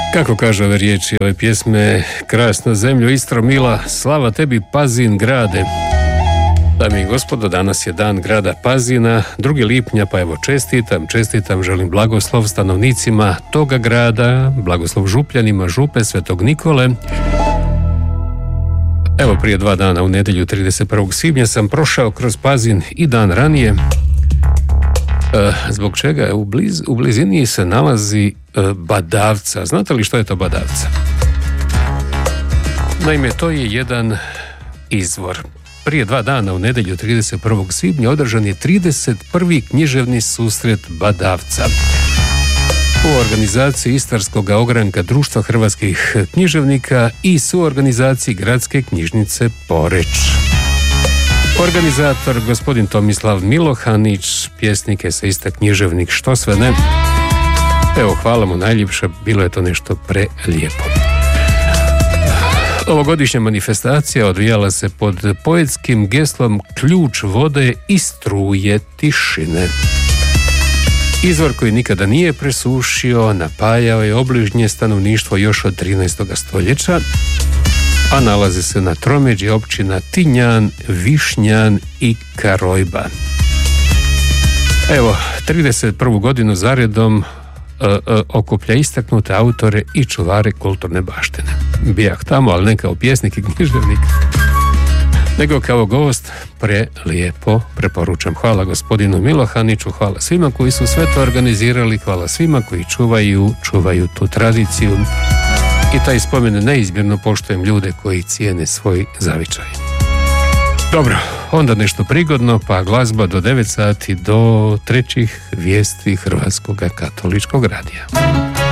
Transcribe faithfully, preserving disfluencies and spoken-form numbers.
Kako kaže ove riječi, ove pjesme: krasna zemljo Istro mila, slava tebi Pazin grade. Dame i gospodo, danas je dan grada Pazina, drugi lipnja, pa evo čestitam, čestitam, želim blagoslov stanovnicima toga grada, blagoslov župljanima župe Svetog Nikole. Evo, prije dva dana, u nedjelju trideset prvog svibnja, sam prošao kroz Pazin i dan ranije, e, zbog čega u, bliz, u blizini se nalazi e, Badavca. Znate li što je to Badavca? Naime, to je jedan izvor. Prije dva dana, u nedjelju trideset prvog svibnja, održan je trideset prvi književni susret Badavca u organizaciji Istarskog ogranka Društva hrvatskih književnika i suorganizaciji Gradske knjižnice Poreč. Organizator gospodin Tomislav Milohanić, pjesnik, eseista, književnik, što sve ne. Evo, hvala mu najljepše, bilo je to nešto prelijepo. Ovogodišnja manifestacija odvijala se pod poetskim geslom Ključ vode i struje tišine. Izvor koji nikada nije presušio, napajao je obližnje stanovništvo još od trinaestog stoljeća, a nalazi se na tromeđi općina Tinjan, Višnjan i Karojba. Evo, trideset prvu godinu zaredom e, e, okuplja istaknute autore i čuvare kulturne baštine. Bijah tamo, ali ne kao pjesnik i književnik, nego kao gost. Prelijepo, preporučam. Hvala gospodinu Milohaniću, hvala svima koji su sve to organizirali, hvala svima koji čuvaju, čuvaju tu tradiciju i taj spomen. Neizmjerno poštujem ljude koji cijene svoj zavičaj. Dobro, onda nešto prigodno, pa glazba do devet sati, do trećih vijesti Hrvatskog katoličkog radija.